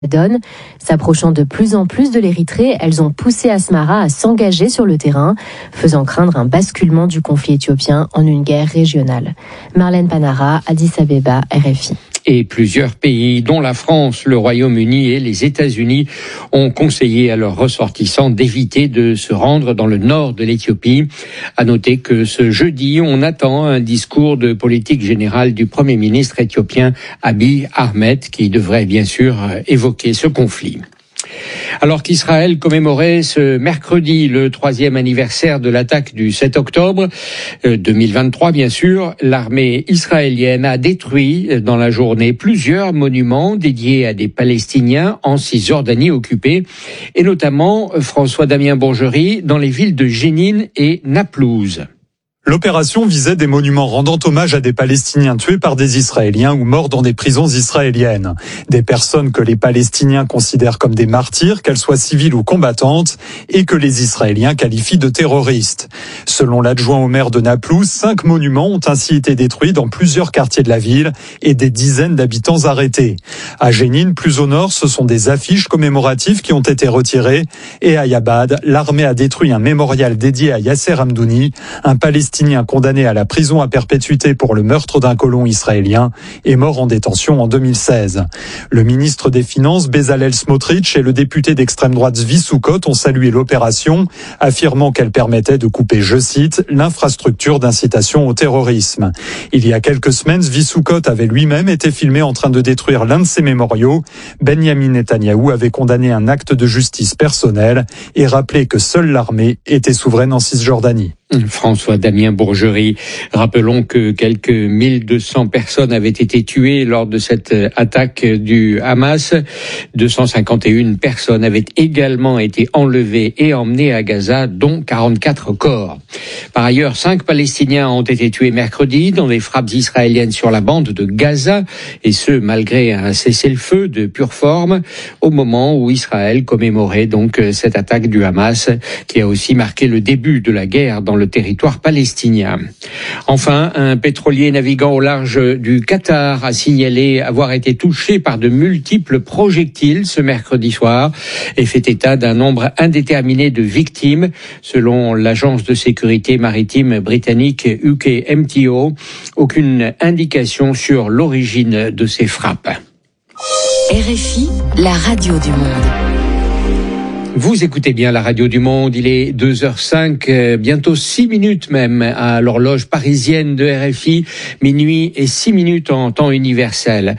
donne. S'approchant de plus en plus de l'Érythrée, elles ont poussé Asmara à s'engager sur le terrain, faisant craindre un basculement du conflit éthiopien en une guerre régionale. Marlène Panara, Addis Abeba, RFI. Et plusieurs pays, dont la France, le Royaume-Uni et les États-Unis, ont conseillé à leurs ressortissants d'éviter de se rendre dans le nord de l'Éthiopie. À noter que ce jeudi, on attend un discours de politique générale du Premier ministre éthiopien Abiy Ahmed, qui devrait bien sûr évoquer ce conflit. Alors qu'Israël commémorait ce mercredi le 3e anniversaire de l'attaque du 7 octobre 2023, bien sûr, l'armée israélienne a détruit dans la journée plusieurs monuments dédiés à des Palestiniens en Cisjordanie occupée, et notamment, François-Damien Bourgerie, dans les villes de Jénine et Naplouse. L'opération visait des monuments rendant hommage à des Palestiniens tués par des Israéliens ou morts dans des prisons israéliennes. Des personnes que les Palestiniens considèrent comme des martyrs, qu'elles soient civiles ou combattantes, et que les Israéliens qualifient de terroristes. Selon l'adjoint au maire de Naplouse, 5 monuments ont ainsi été détruits dans plusieurs quartiers de la ville et des dizaines d'habitants arrêtés. À Jénine, plus au nord, ce sont des affiches commémoratives qui ont été retirées. Et à Yabad, l'armée a détruit un mémorial dédié à Yasser Hamdouni, un Palestinien condamné à la prison à perpétuité pour le meurtre d'un colon israélien et mort en détention en 2016. Le ministre des Finances, Bezalel Smotrich, et le député d'extrême droite Zvi Sukkot ont salué l'opération, affirmant qu'elle permettait de couper, je cite, l'infrastructure d'incitation au terrorisme. Il y a quelques semaines, Zvi Sukkot avait lui-même été filmé en train de détruire l'un de ses mémoriaux. Benjamin Netanyahou avait condamné un acte de justice personnel et rappelé que seule l'armée était souveraine en Cisjordanie. François-Damien Bourgerie. Rappelons que quelques 1200 personnes avaient été tuées lors de cette attaque du Hamas. 251 personnes avaient également été enlevées et emmenées à Gaza, dont 44 corps. Par ailleurs, 5 Palestiniens ont été tués mercredi dans des frappes israéliennes sur la bande de Gaza, et ce, malgré un cessez-le-feu de pure forme, au moment où Israël commémorait donc cette attaque du Hamas, qui a aussi marqué le début de la guerre dans le territoire palestinien. Enfin, un pétrolier naviguant au large du Qatar a signalé avoir été touché par de multiples projectiles ce mercredi soir et fait état d'un nombre indéterminé de victimes, selon l'agence de sécurité maritime britannique UKMTO. Aucune indication sur l'origine de ces frappes. RFI, la radio du monde. Vous écoutez bien la radio du monde, il est 2h05, bientôt 6 minutes même à l'horloge parisienne de RFI, minuit et 6 minutes en temps universel.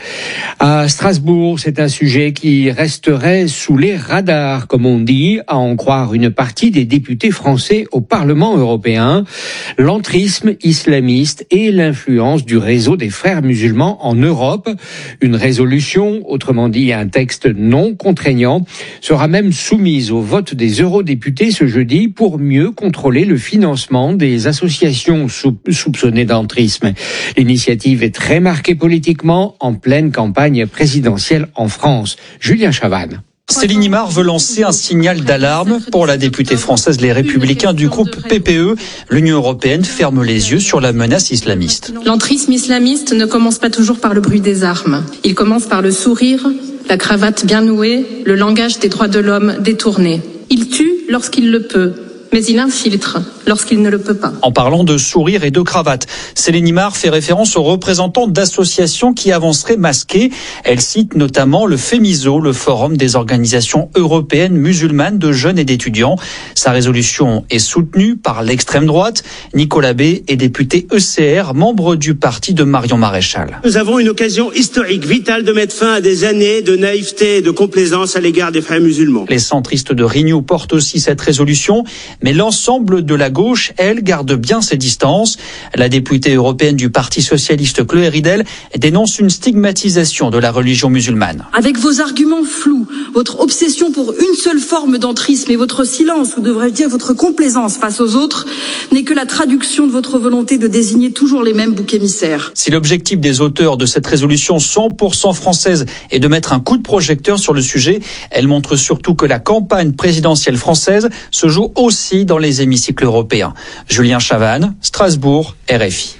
À Strasbourg, c'est un sujet qui resterait sous les radars, comme on dit, à en croire une partie des députés français au Parlement européen. L'entrisme islamiste et l'influence du réseau des frères musulmans en Europe. Une résolution, autrement dit un texte non contraignant, sera même soumise au vote des eurodéputés ce jeudi pour mieux contrôler le financement des associations soupçonnées d'entrisme. L'initiative est très marquée politiquement en pleine campagne présidentielle en France. Julien Chavannes. Céline Imar veut lancer un signal d'alarme pour la députée française Les Républicains du groupe PPE. L'Union européenne ferme les yeux sur la menace islamiste. L'entrisme islamiste ne commence pas toujours par le bruit des armes. Il commence par le sourire, la cravate bien nouée, le langage des droits de l'homme détourné. Il tue lorsqu'il le peut, mais il infiltre lorsqu'il ne le peut pas. En parlant de sourire et de cravate, Céline Imar fait référence aux représentants d'associations qui avanceraient masqués. Elle cite notamment le FEMISO, le Forum des organisations européennes musulmanes de jeunes et d'étudiants. Sa résolution est soutenue par l'extrême droite. Nicolas B est député ECR, membre du parti de Marion Maréchal. Nous avons une occasion historique, vitale, de mettre fin à des années de naïveté et de complaisance à l'égard des frères musulmans. Les centristes de Renew portent aussi cette résolution, mais l'ensemble de la gauche, elle, garde bien ses distances. La députée européenne du Parti socialiste Chloé Ridel dénonce une stigmatisation de la religion musulmane. Avec vos arguments flous, votre obsession pour une seule forme d'entrisme et votre silence, ou devrais-je dire votre complaisance face aux autres, n'est que la traduction de votre volonté de désigner toujours les mêmes boucs émissaires. Si l'objectif des auteurs de cette résolution 100% française est de mettre un coup de projecteur sur le sujet, elle montre surtout que la campagne présidentielle française se joue aussi dans les hémicycles européens. Julien Chavannes, Strasbourg, RFI.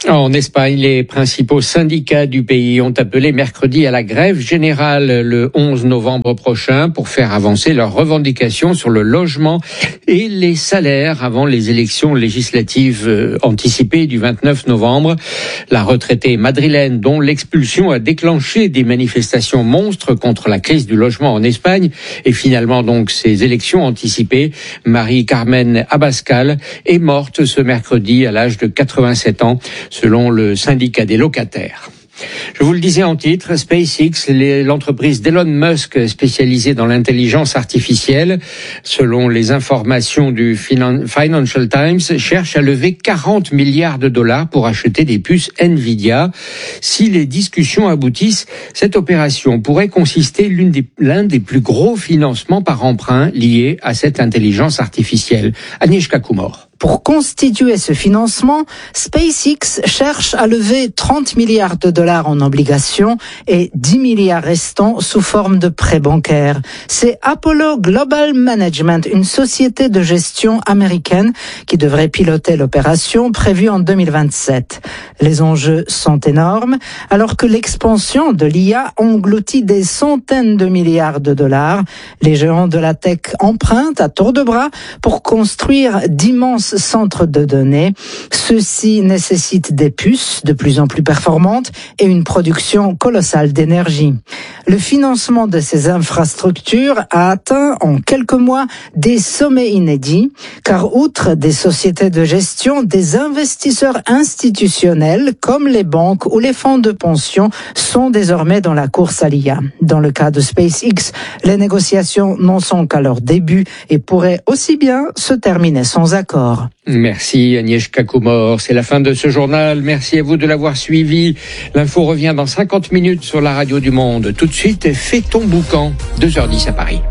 En Espagne, les principaux syndicats du pays ont appelé mercredi à la grève générale le 11 novembre prochain pour faire avancer leurs revendications sur le logement et les salaires avant les élections législatives anticipées du 29 novembre. La retraitée madrilène, dont l'expulsion a déclenché des manifestations monstres contre la crise du logement en Espagne et finalement donc ces élections anticipées, Marie Carmen Abascal, est morte ce mercredi à l'âge de 87 ans. Selon le syndicat des locataires. Je vous le disais en titre, SpaceX, l'entreprise d'Elon Musk spécialisée dans l'intelligence artificielle, selon les informations du Financial Times, cherche à lever 40 milliards de dollars pour acheter des puces Nvidia. Si les discussions aboutissent, cette opération pourrait consister l'un des plus gros financements par emprunt liés à cette intelligence artificielle. Agnieszka Kumor. Pour constituer ce financement, SpaceX cherche à lever 30 milliards de dollars en obligations et 10 milliards restants sous forme de prêts bancaires. C'est Apollo Global Management, une société de gestion américaine qui devrait piloter l'opération prévue en 2027. Les enjeux sont énormes, alors que l'expansion de l'IA engloutit des centaines de milliards de dollars. Les géants de la tech empruntent à tour de bras pour construire d'immenses centres de données. Ceux-ci nécessitent des puces de plus en plus performantes et une production colossale d'énergie. Le financement de ces infrastructures a atteint en quelques mois des sommets inédits, car outre des sociétés de gestion, des investisseurs institutionnels comme les banques ou les fonds de pension sont désormais dans la course à l'IA. Dans le cas de SpaceX, les négociations n'en sont qu'à leur début et pourraient aussi bien se terminer sans accord. Merci Agnieszka Kumor. C'est la fin de ce journal. Merci à vous de l'avoir suivi. L'info revient dans 50 minutes sur la radio du Monde. Tout de suite, fais ton boucan. 2h10 à Paris.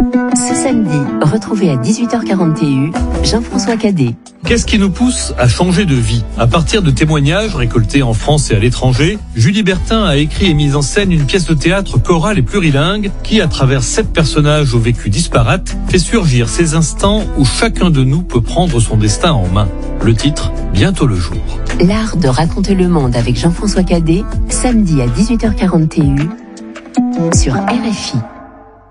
Ce samedi, retrouvez à 18h41 Jean-François Cadet. Qu'est-ce qui nous pousse à changer de vie ? À partir de témoignages récoltés en France et à l'étranger, Julie Bertin a écrit et mis en scène une pièce de théâtre chorale et plurilingue qui, à travers 7 personnages au vécu disparate, fait surgir ces instants où chacun de nous peut prendre son destin en main. Le titre, bientôt le jour. L'art de raconter le monde avec Jean-François Cadet, samedi à 18h41 sur RFI.